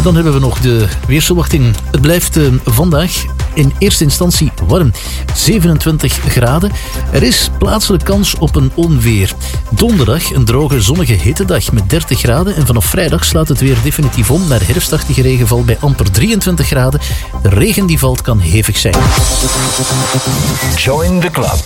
dan hebben we nog de weersverwachting. Het blijft vandaag in eerste instantie warm. 27 graden. Er is plaatselijk kans op een onweer. Donderdag een droge, zonnige hittedag met 30 graden. En vanaf vrijdag slaat het weer definitief om naar herfstachtige regenval bij amper 23 graden. De regen die valt kan hevig zijn. Join the club.